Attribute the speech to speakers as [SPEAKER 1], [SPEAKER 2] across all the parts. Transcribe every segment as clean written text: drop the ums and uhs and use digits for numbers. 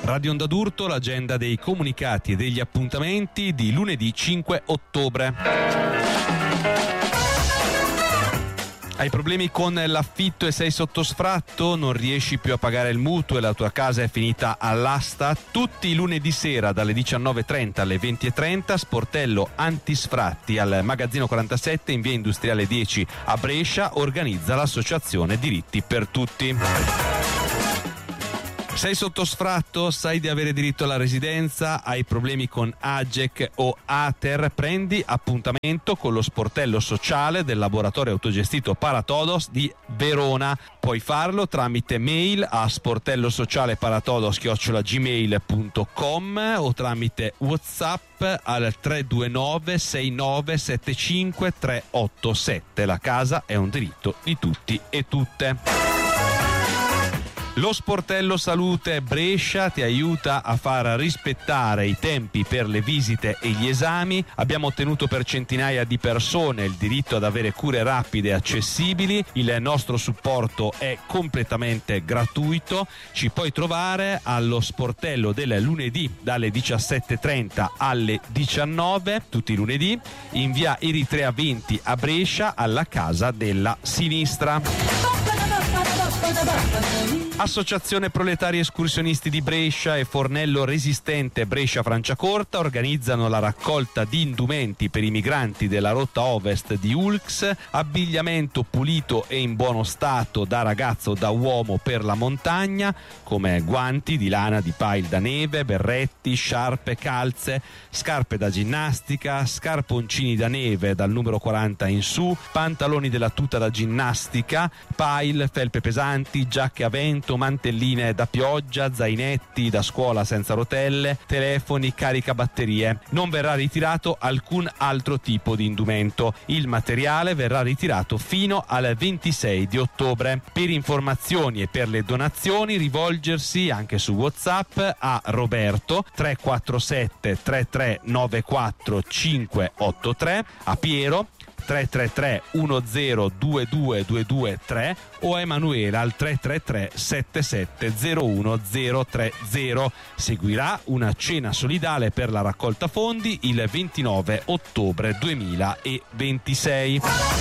[SPEAKER 1] Radio Onda d'Urto, l'agenda dei comunicati e degli appuntamenti di lunedì 5 ottobre. Hai problemi con l'affitto e sei sotto sfratto? Non riesci più a pagare il mutuo e la tua casa è finita all'asta? Tutti i lunedì sera dalle 19.30 alle 20.30 sportello antisfratti al Magazzino 47 in via Industriale 10 a Brescia organizza l'associazione Diritti per Tutti. Sei sotto sfratto? Sai di avere diritto alla residenza? Hai problemi con AGEC o ATER? Prendi appuntamento con lo sportello sociale del laboratorio autogestito Paratodos di Verona. Puoi farlo tramite mail a sportelloSocialeParatodos@gmail.com o tramite WhatsApp al 329 6975 387. La casa è un diritto di tutti e tutte. Lo sportello Salute Brescia ti aiuta a far rispettare i tempi per le visite e gli esami. Abbiamo ottenuto per centinaia di persone il diritto ad avere cure rapide e accessibili. Il nostro supporto è completamente gratuito. Ci puoi trovare allo sportello del lunedì dalle 17.30 alle 19, tutti i lunedì, in via Eritrea 20 a Brescia, alla Casa della Sinistra. Associazione Proletari Escursionisti di Brescia e Fornello Resistente Brescia Franciacorta organizzano la raccolta di indumenti per i migranti della rotta ovest di Ulx, abbigliamento pulito e in buono stato da ragazzo o da uomo per la montagna, come guanti di lana di pile da neve, berretti, sciarpe, calze, scarpe da ginnastica, scarponcini da neve dal numero 40 in su, pantaloni della tuta da ginnastica, pile, felpe pesanti, giacche a vento, mantelline da pioggia, zainetti da scuola senza rotelle, telefoni, caricabatterie. Non verrà ritirato alcun altro tipo di indumento. Il materiale verrà ritirato fino al 26 di ottobre. Per informazioni e per le donazioni rivolgersi anche su WhatsApp a Roberto 347 3394 583, a Piero 333 1022223 o a Emanuela al 333 7701 030. Seguirà una cena solidale per la raccolta fondi il 29 ottobre 2026.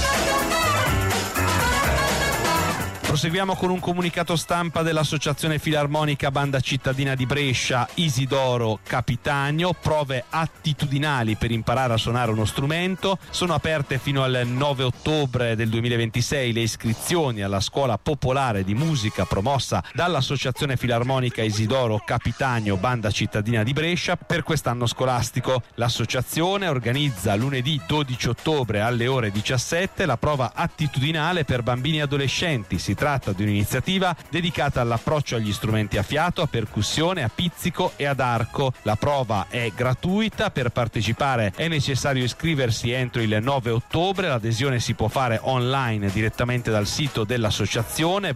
[SPEAKER 1] Proseguiamo con un comunicato stampa dell'Associazione Filarmonica Banda Cittadina di Brescia Isidoro Capitanio. Prove attitudinali per imparare a suonare uno strumento. Sono aperte fino al 9 ottobre del 2026 le iscrizioni alla Scuola Popolare di Musica promossa dall'Associazione Filarmonica Isidoro Capitanio Banda Cittadina di Brescia per quest'anno scolastico. L'associazione organizza lunedì 12 ottobre alle ore 17 la prova attitudinale per bambini e adolescenti. Si tratta di un'iniziativa dedicata all'approccio agli strumenti a fiato, a percussione, a pizzico e ad arco. La prova è gratuita. Per partecipare è necessario iscriversi entro il 9 ottobre. L'adesione si può fare online direttamente dal sito dell'associazione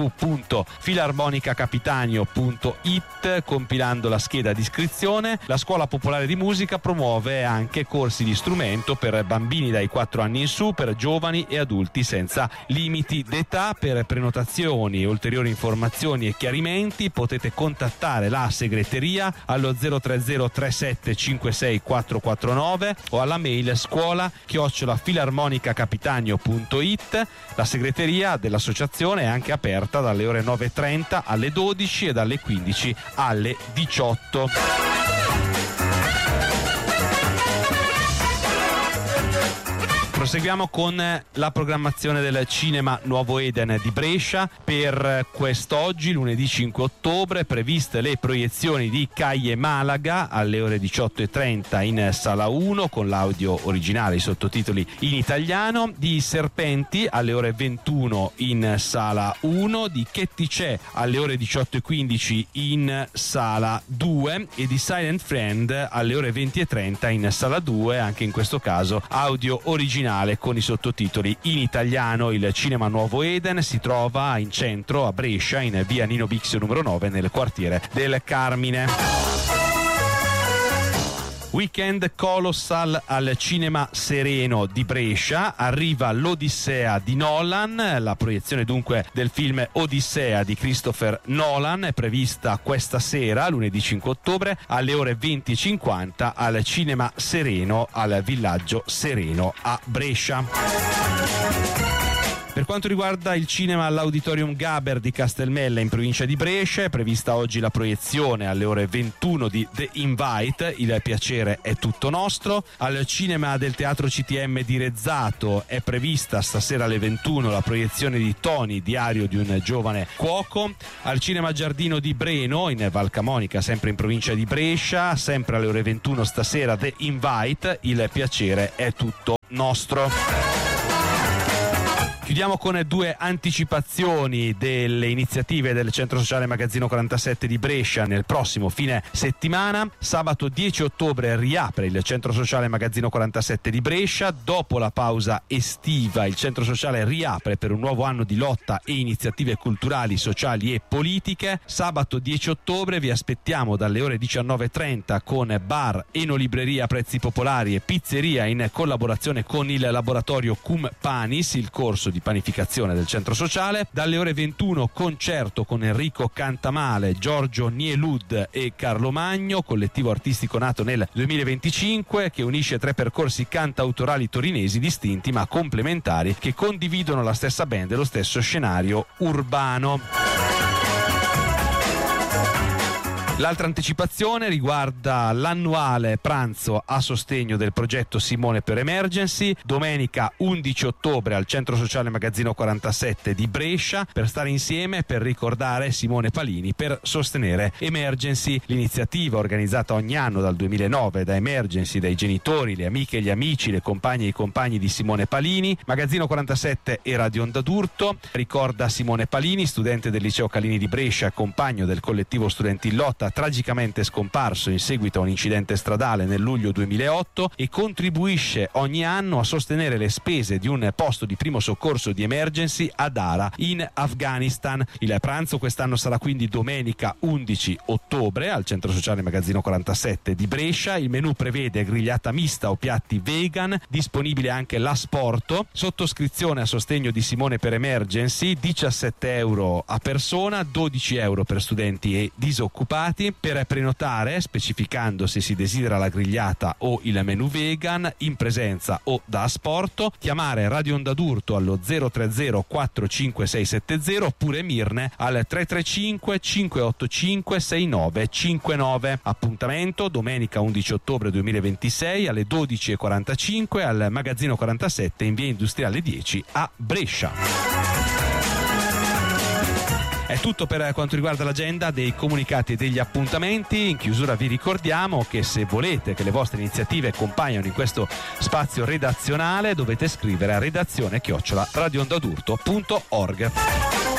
[SPEAKER 1] www.filarmonicacapitanio.it compilando la scheda di iscrizione. La Scuola Popolare di Musica promuove anche corsi di strumento per bambini dai 4 anni in su, per giovani e adulti senza limiti d'età. Per prenotazioni e ulteriori informazioni e chiarimenti potete contattare la segreteria allo 030 37 56 449 o alla mail scuola@filarmonicacapitanio.it. La segreteria dell'associazione è anche aperta dalle ore 9.30 alle 12 e dalle 15 alle 18. Proseguiamo con la programmazione del Cinema Nuovo Eden di Brescia. Per quest'oggi, lunedì 5 ottobre, previste le proiezioni di Caie Malaga alle ore 18.30 in Sala 1 con l'audio originale, i sottotitoli in italiano, di Serpenti alle ore 21 in Sala 1, di Chetticè alle ore 18.15 in Sala 2 e di Silent Friend alle ore 20.30 in Sala 2, anche in questo caso audio originale con i sottotitoli in italiano. Il Cinema Nuovo Eden si trova in centro a Brescia, in via Nino Bixio numero 9, nel quartiere del Carmine. Weekend Colossal al Cinema Sereno di Brescia, arriva l'Odissea di Nolan, la proiezione dunque del film Odissea di Christopher Nolan è prevista questa sera, lunedì 5 ottobre, alle ore 20:50 al Cinema Sereno al Villaggio Sereno a Brescia. Per quanto riguarda il cinema all'Auditorium Gaber di Castelmella in provincia di Brescia, è prevista oggi la proiezione alle ore 21 di The Invite, Il piacere è tutto nostro. Al cinema del Teatro CTM di Rezzato è prevista stasera alle 21 la proiezione di Tony, diario di un giovane cuoco. Al cinema Giardino di Breno in Val Camonica, sempre in provincia di Brescia, sempre alle ore 21 stasera The Invite, Il piacere è tutto nostro. Chiudiamo con due anticipazioni delle iniziative del Centro Sociale Magazzino 47 di Brescia nel prossimo fine settimana. Sabato 10 ottobre riapre il Centro Sociale Magazzino 47 di Brescia. Dopo la pausa estiva il Centro Sociale riapre per un nuovo anno di lotta e iniziative culturali, sociali e politiche. Sabato 10 ottobre vi aspettiamo dalle ore 19:30 con bar, enolibreria a prezzi popolari e pizzeria in collaborazione con il laboratorio Cum Panis, il corso di panificazione del centro sociale. Dalle ore 21 concerto con Enrico Cantamale, Giorgio Nielud e Carlo Magno, collettivo artistico nato nel 2025 che unisce 3 percorsi cantautorali torinesi distinti ma complementari che condividono la stessa band e lo stesso scenario urbano. L'altra anticipazione riguarda l'annuale pranzo a sostegno del progetto Simone per Emergency, domenica 11 ottobre al Centro Sociale Magazzino 47 di Brescia, per stare insieme, per ricordare Simone Palini, per sostenere Emergency, l'iniziativa organizzata ogni anno dal 2009 da Emergency, dai genitori, le amiche e gli amici, le compagne e i compagni di Simone Palini. Magazzino 47 e Radio Onda d'Urto ricorda Simone Palini, studente del Liceo Calini di Brescia, compagno del collettivo Studenti in Lotta, tragicamente scomparso in seguito a un incidente stradale nel luglio 2008, e contribuisce ogni anno a sostenere le spese di un posto di primo soccorso di Emergency a Dara in Afghanistan. Il pranzo quest'anno sarà quindi domenica 11 ottobre al Centro Sociale Magazzino 47 di Brescia. Il menù prevede grigliata mista o piatti vegan, disponibile anche l'asporto, sottoscrizione a sostegno di Simone per Emergency, 17 euro a persona, 12 euro per studenti e disoccupati. Per prenotare, specificando se si desidera la grigliata o il menù vegan, in presenza o da asporto, chiamare Radio Onda d'Urto allo 030 45670 oppure Mirne al 335 585 6959. Appuntamento domenica 11 ottobre 2026 alle 12:45 al Magazzino 47 in via Industriale 10 a Brescia. È tutto per quanto riguarda l'agenda dei comunicati e degli appuntamenti. In chiusura vi ricordiamo che se volete che le vostre iniziative compaiano in questo spazio redazionale dovete scrivere a redazione@radioondadurto.org.